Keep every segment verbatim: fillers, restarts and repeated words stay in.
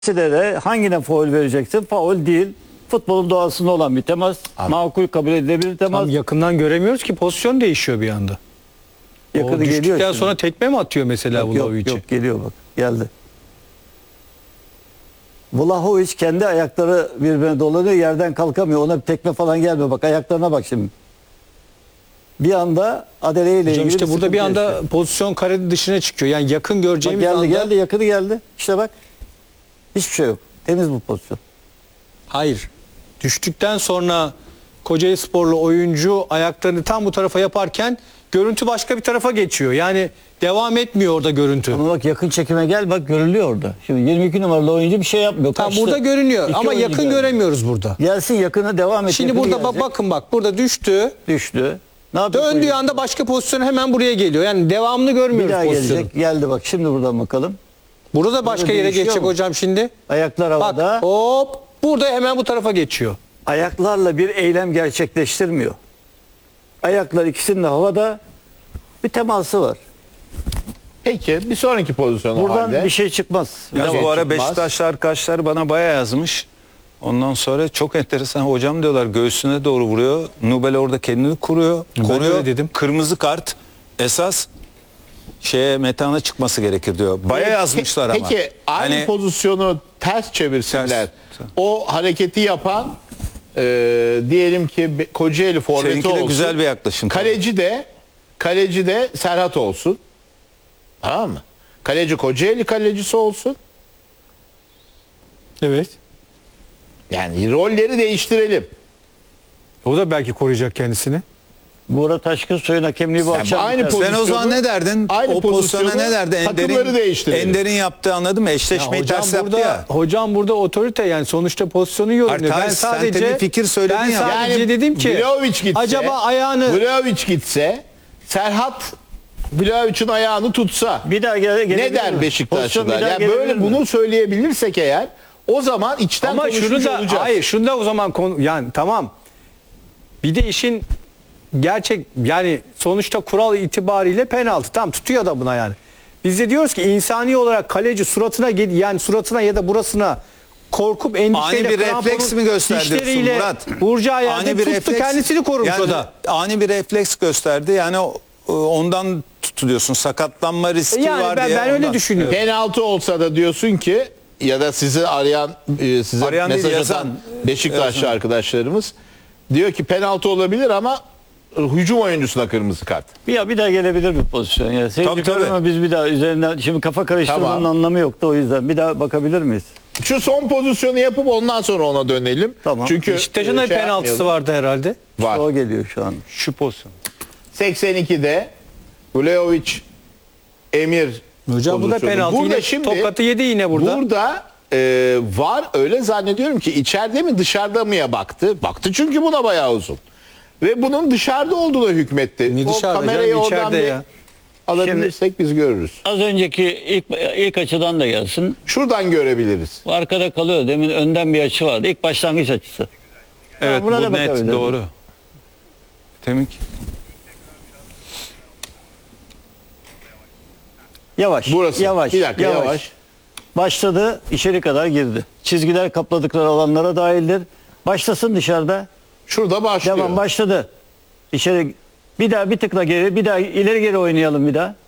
de hangine faul vereceksin? Faul değil. Futbolun doğasında olan bir temas. Abi. Makul kabul edilebilir temas. Tam yakından göremiyoruz ki, pozisyon değişiyor bir anda. Yakını o düştükten geliyor sonra tekme mi atıyor mesela Vlahovic'e? Yok, yok geliyor bak. Geldi. Vlahovic kendi ayakları birbirine dolanıyor. Yerden kalkamıyor. Ona bir tekme falan gelmiyor. Bak ayaklarına bak şimdi. Bir anda Adele ile ilgili işte bir burada bir anda yaşıyor. pozisyon kare dışına çıkıyor. Yani yakın göreceğimiz bak, geldi, anda... geldi yakını geldi. İşte bak. Hiçbir şey yok. Temiz bu pozisyon. Hayır. Düştükten sonra Kocaelisporlu oyuncu ayaklarını tam bu tarafa yaparken görüntü başka bir tarafa geçiyor. Yani devam etmiyor orada görüntü. Ama bak yakın çekime gel bak görülüyor orada. Şimdi yirmi iki numaralı oyuncu bir şey yapmıyor. Tam Kaçtı. burada görünüyor İki ama yakın geldi. göremiyoruz burada. Gelsin yakına devam et. Şimdi burada bak, bakın bak burada düştü. Düştü. Ne yapıyor? Döndüğü oyuncu? anda başka pozisyon hemen buraya geliyor. Yani devamını Bir görmüyoruz daha pozisyonu. gelecek. Geldi bak şimdi buradan bakalım. Burada da başka Burada yere değişiyor geçecek mu? hocam şimdi. Ayaklar havada. Bak hop burada hemen bu tarafa geçiyor. Ayaklarla bir eylem gerçekleştirmiyor. Ayaklar ikisinin de havada, bir teması var. Peki bir sonraki pozisyon Buradan halde. bir şey çıkmaz. Ya Tamam. bu ara Çıkmaz. Beşiktaşlı arkadaşlar bana bayağı yazmış. Ondan sonra çok enteresan, hocam diyorlar göğsüne doğru vuruyor. Nubel orada kendini kuruyor, Ben koruyor. öyle dedim. Kırmızı kart esas şeye metana çıkması gerekir diyor. Bayağı Peki- yazmışlar ama. Peki aynı Hani- pozisyonu ters çevirsinler. Ters. O hareketi yapan e, diyelim ki Be- Kocaeli forveti Seninki de olsun. güzel bir yaklaşım. Kaleci de kaleci de Serhat olsun. Tamam mı? Kaleci Kocaeli kalecisi olsun. Evet. Yani rolleri değiştirelim. O da belki koruyacak kendisini. Buğra Taşkınsoy'un hakemliği bu Sen akşam aynı biter. poz- Sen o zaman ne derdin? Aynı o pozisyona pozisyonu ne derdin? takımları değiştirelim. Ender'in yaptığı, anladın mı? Eşleşmeyi hocam ters yaptı burada, ya. hocam burada otorite, yani sonuçta pozisyonu yorumluyor. Hayır, Ben sen sadece tabii fikir söyledin ben ya. sadece Yani dedim ki Vlahovic gitse, acaba ayağını Vlahovic gitse, Serhat Vlahovic'in ayağını tutsa. Bir daha gele, Ne gelebilir der mi? Beşiktaşlılar? Pozisyon bir daha Yani gelebilir böyle mi? bunu söyleyebilirsek eğer, o zaman içten ama konuşmuş şunu da olacağız. hayır şunu da o zaman konu, yani tamam. Bir de işin gerçek, yani sonuçta kural itibariyle penaltı. Tam tutuyor da buna yani. Biz de diyoruz ki insani olarak kaleci suratına, yani suratına ya da burasına korkup endişeyle Ani bir kramponun refleks mi göster diyorsun dişleriyle Murat? vuracağı yerde Ani bir tuttu, refleks, kendisini korumuş yani o da. Ani bir refleks gösterdi. Yani o- ondan tutuluyorsun. Sakatlanma riski Yani var ben, diye. ben öyle ondan. düşünüyorum. Penaltı olsa da diyorsun ki, ya da sizi arayan, e, size Arayan değil, mesaj yazan. atan Beşiktaşlı Yazan. arkadaşlarımız diyor ki penaltı olabilir ama hücum oyuncusuna kırmızı kart. Bir, bir daha gelebilir bir pozisyon. Yani. Tabii, tabii. Ama biz bir daha üzerinden, şimdi kafa karıştırmanın Tamam. anlamı yoktu o yüzden. Bir daha bakabilir miyiz? Şu son pozisyonu yapıp ondan sonra ona dönelim. Tamam. Çünkü Beşiktaş'ın da e, şey penaltısı yapmayalım. vardı herhalde. Var. O geliyor şu an. Şu pozisyon. seksen ikide Vlahovic Emir Hocam bu da pozisyonu. penaltı. Burada Yine şimdi tokatı yedi yine burada. Burada e, var, öyle zannediyorum ki içeride mi dışarıda mıya baktı? Baktı çünkü buna bayağı uzun. Ve bunun dışarıda olduğuna hükmetti. Ne O dışarıda kamerayı canım, oradan içeride bir ya. alabilirsek biz görürüz. Az önceki ilk, ilk açıdan da gelsin. Şuradan görebiliriz. Bu arkada kalıyor. Demin önden bir açı vardı. İlk başlangıç açısı. Evet, buna da bu net, bakabiliriz. doğru. Temik. Yavaş. Burası. Yavaş. Bir dakika yavaş. Başladı. İçeri kadar girdi. Çizgiler kapladıkları alanlara dahildir. Başlasın dışarıda. Şurada başlıyor. Devam başladı. İçeri bir daha bir tıkla geri, bir daha ileri geri oynayalım bir daha.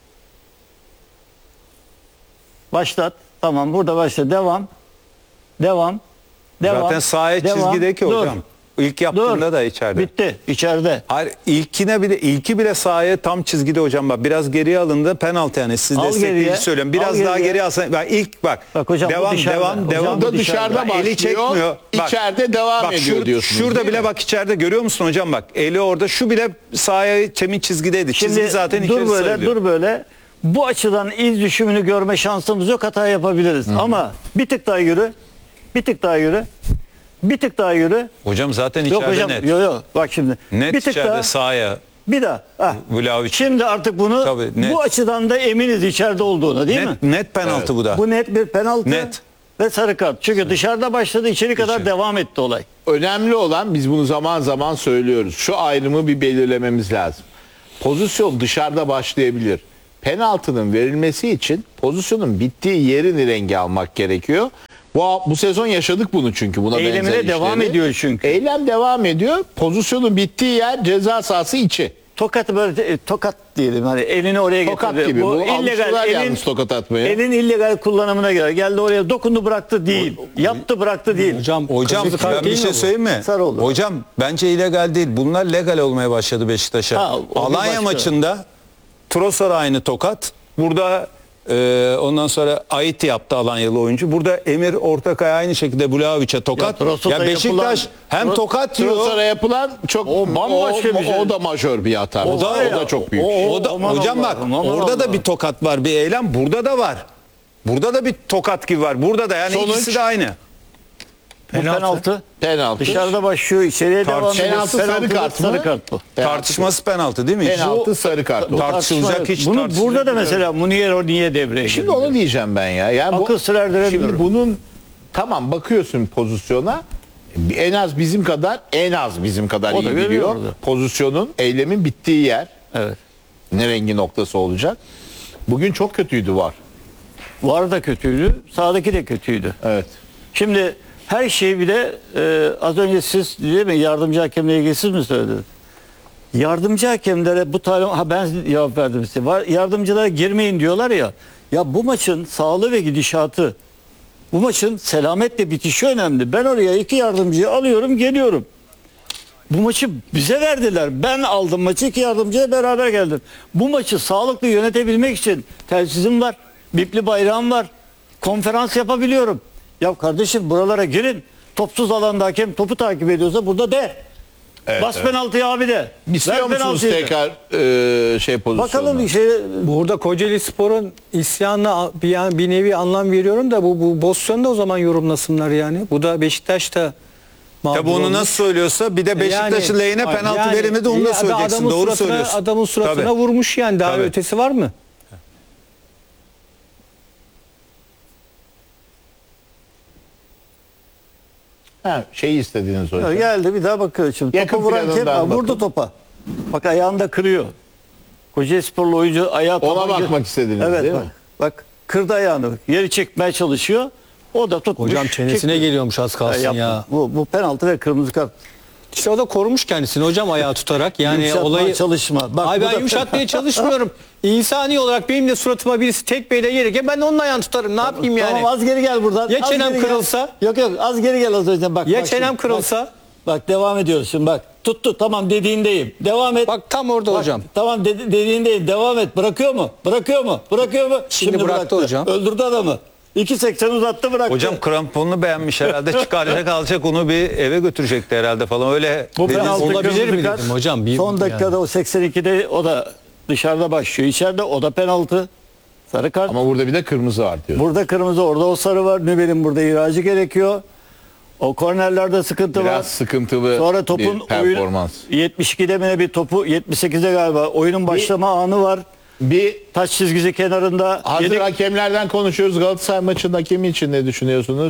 Başlat. Tamam burada başla. Devam. Devam. Devam. Zaten sahaya Devam. çizgideki Dur. hocam. İlk yaptığında Dur. da içeride. Bitti. İçeride. Hayır, ilkine bile ilki bile sahaya tam çizgide hocam, bak biraz geriye alındı, penaltı yani. Siz Al destekleyici geriye, söylüyorum. al Biraz daha geriye. geriye alsan, bak ilk bak. Bak hocam, bu devam dışarıda. devam Hocam, devam. bu Burada dışarıda Bak, başlıyor. eli çekmiyor. Bak, içeride devam bak, ediyor şur- diyorsunuz. Şurada değil bile mi? bak, içeride görüyor musun hocam, bak eli orada, şu bile sahaya temin çizgideydi. Çizgi Şimdi zaten dur içeri böyle, sayılıyor. dur böyle. Bu açıdan iz düşümünü görme şansımız yok. Hata yapabiliriz. Ama bir tık daha yürü. Bir tık daha yürü. Bir tık daha yürü. Hocam zaten Yok içeride hocam. net. Yok yok. Bak şimdi. Net bir tık içeride daha. sahaya. Bir daha. Ah. Vlahovic. Şimdi artık bunu Tabii, net. bu açıdan da eminiz içeride olduğunu, değil mi? Net, net penaltı Evet. bu da. Bu net bir penaltı Net. ve sarı kart. Çünkü dışarıda başladı, içeri kadar İçeri. devam etti olay. Önemli olan, biz bunu zaman zaman söylüyoruz. Şu ayrımı bir belirlememiz lazım. Pozisyon dışarıda başlayabilir. penaltının verilmesi için pozisyonun bittiği yerin rengi almak gerekiyor. Bu, bu sezon yaşadık bunu çünkü. Buna Eylemine benzer devam işleri. ediyor çünkü. Eylem devam ediyor. Pozisyonun bittiği yer ceza sahası içi. Tokat böyle e, tokat diyelim hani elini oraya Tokat getirdi. gibi. Bu, illegal alıştılar elin, yalnız tokat atmaya. elin illegal kullanımına göre geldi oraya dokundu bıraktı değil. Yaptı bıraktı değil. Hocam, Hocam kırmızı kart ben bir değil şey mi bu? söyleyeyim mi? Sarı oldu. Hocam bence illegal değil. Bunlar legal olmaya başladı Beşiktaş'a. Ha, o bir Alanya başka. maçında Trossard aynı tokat. Burada e, ondan sonra Ait yaptı Alanyalı oyuncu. Burada Emir Ortakay aynı şekilde Vlahovic'e tokat. Ya Ya, Trossard'a Beşiktaş yapılan- hem Tro- tokat yiyor. Trossard'a yapılan çok O bambaşka o, bir şey. o da majör bir hata. O, O da, var ya, o da çok büyük. o- şey. O da, Aman hocam bak Allah'ım, aman orada da Allah'ım. bir tokat var, bir eylem. Burada da var. Burada da bir tokat gibi var. Burada da yani Sonuç? ikisi de aynı. Bu penaltı. Penaltı. Dışarıda başlıyor içeriye devam ediyor. Penaltı sarı Penaltı, kart mı? sarı kart bu. Tartışması penaltı değil mi? Penaltı sarı kart. Bu- Tartışılacak hiç Bunu tartışılacak burada da bir- mesela Muniero niye devreye Şimdi girdi? onu diyeceğim ben ya. Yani Akıl sır erdiremiyorum. Şimdi bunun tamam bakıyorsun pozisyona en az bizim kadar en az bizim kadar O da iyi görüyor biliyor. orada. Pozisyonun eylemin bittiği yer Evet. ne rengi noktası olacak. Bugün çok kötüydü var. Var da kötüydü. Sağdaki de kötüydü. Evet. Şimdi her şeyi bir de e, az önce siz değil mi yardımcı hakemle ilgili siz mi söylediniz? Yardımcı hakemlere bu talim ha ben cevap verdim size. Var, yardımcılara girmeyin diyorlar ya. Ya bu maçın sağlığı ve gidişatı, bu maçın selametle bitişi önemli. Ben oraya iki yardımcıyı alıyorum, geliyorum. Bu maçı bize verdiler. Ben aldım maçı, iki yardımcıya beraber geldim. Bu maçı sağlıklı yönetebilmek için telsizim var, bipli bayrağım var, konferans yapabiliyorum. Ya kardeşim buralara girin. Topsuz alanda hakem topu takip ediyorsa burada de. Bas penaltıyı abi de. İstiyor Ver musunuz penaltıyı de. tekrar e, şey pozisyonuna? Bakalım bir şey. Burada Kocaeli Spor'un isyanına bir, yani bir nevi anlam veriyorum da bu, bu pozisyonu da o zaman yorumlasınlar yani. Bu da Beşiktaş'ta mağdur Tabii onu olmuş. nasıl söylüyorsa bir de Beşiktaş'ın Yani- lehine penaltı yani- verilmedi onu da Ya söyleyeceksin. adamın Doğru suratına- söylüyorsun. Adamın suratına Tabii. vurmuş yani daha Tabii. ötesi var mı? Ha, şeyi istediğiniz Ya hocam. geldi bir daha bakıyor şimdi. Yakın Topu vuran kim? planından Ha, vurdu bakın. topa. Bak ayağını da kırıyor. Kocaeli Sporlu oyuncu ayağı Ona tabanca- bakmak istediniz, evet, değil bak, mi? Bak kırdı ayağını. Yeri çekmeye çalışıyor. O da tutmuş. Hocam çenesine çekmiyor. geliyormuş az kalsın yapma. ya. Bu, bu penaltı ve kırmızı kart. İşte o da korumuş kendisini hocam ayağı tutarak. Yani Yumuşatma, olayı çalışma. Bak, Ay bu ben da- yumuşatmaya çalışmıyorum. İnsani olarak benim de suratıma birisi tekmeyle yerken ben de onun ayağını tutarım. Ne yapayım yani? Tamam az geri gel buradan. Ya Az çenem geri gel. kırılsa? Yok yok az geri gel az önce bak. Ya bak çenem şimdi. kırılsa? Bak, bak devam ediyoruz şimdi bak. Tuttu tamam dediğindeyim. Devam et. Bak tam orada Bak, hocam. Tamam dedi, dediğindeyim. Devam et. Bırakıyor mu? Bırakıyor mu? Bırakıyor mu? Şimdi bıraktı hocam. Öldürdü adamı. iki seksen uzattı bıraktı. Hocam kramponunu beğenmiş herhalde çıkaracak alacak onu bir eve götürecekti herhalde falan öyle. bu dediğiniz- penaltı olabilir kırmızı mi kart. dedim hocam? Bir- Son dakikada yani. o seksen ikide o da dışarıda başlıyor. İçeride o da penaltı. Sarı kart. Ama burada bir de kırmızı var diyor. Burada kırmızı orada o sarı var. Nübel'in burada ihracı gerekiyor. O kornerlerde sıkıntı var. Biraz sıkıntılı Sonra topun bir performans. oyun yetmiş ikide mi ne bir topu yetmiş sekizde galiba oyunun başlama anı var. Bir Taç çizgisi kenarında. hazır Yedek- hakemlerden konuşuyoruz. Galatasaray maçının hakemi için ne düşünüyorsunuz?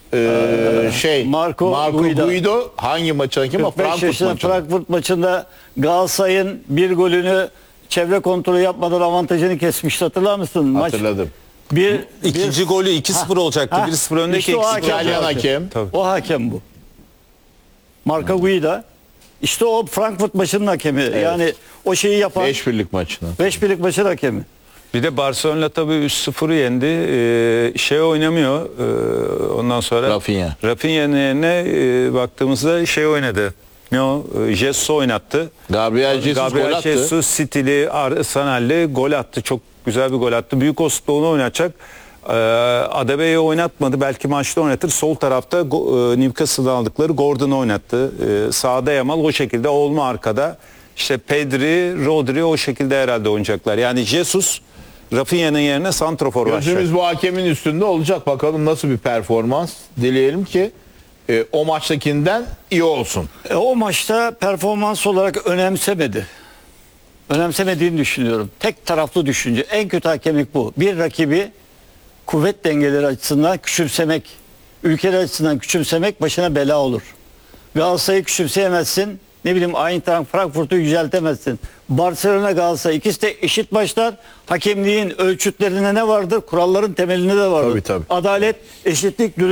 Ee, şey Marco Marco Guido. Guido. hangi maçın hakemi? kırk beş Frankfurt yaşında maçı. Frankfurt maçında Galatasaray'ın bir golünü çevre kontrolü yapmadan avantajını kesmişti hatırlar mısın? Maç Hatırladım. bir, İkinci bir- golü iki sıfır olacaktı. Ha, bir sıfır öndeki işte o iki sıfır. hakem. İtalyan hakem. Tabii. o hakem bu. Marco Guida. İşte o Frankfurt maçının hakemi. Yani o şeyi yapan beş birlik maçını. beş birlik maçın hakemi. Bir de Barcelona tabii üç sıfırı yendi. Ee, şey oynamıyor. Ee, ondan sonra Rafinha. Rafinha'nın yerine e, baktığımızda şey oynadı. Ne o? Ee, Jesus oynattı. Gabriel Jesus gol Gabriel attı. Jesus City'li, Arsenal'li gol attı. Çok güzel bir gol attı. Büyük Osut'ta onu oynatacak. Ee, Adebayo'yu oynatmadı. Belki maçta oynatır. Sol tarafta Go- e, Newcastle'dan aldıkları Gordon'u oynattı. Ee, sağda Yamal o şekilde. Olma arkada. İşte Pedri, Rodri o şekilde herhalde oynayacaklar. Yani Jesus Rafinha'nın yerine santrafor başlayacak. Gözümüz bu hakemin üstünde olacak. Bakalım nasıl bir performans. Dileyelim ki e, o maçtakinden iyi olsun. E, o maçta performans olarak önemsemedi. Önemsemediğini düşünüyorum. Tek taraflı düşünce. En kötü hakemlik bu. Bir rakibi kuvvet dengeleri açısından küçümsemek, ülkeler açısından küçümsemek başına bela olur. Galatasaray'ı küçümseyemezsin, ne bileyim Eintracht Frankfurt'u yüceltemezsin. Barcelona Galatasaray ikisi de eşit başlar. Hakemliğin ölçütlerinde ne vardır? Kuralların temelinde de vardır. Tabii, tabii. Adalet, eşitlik,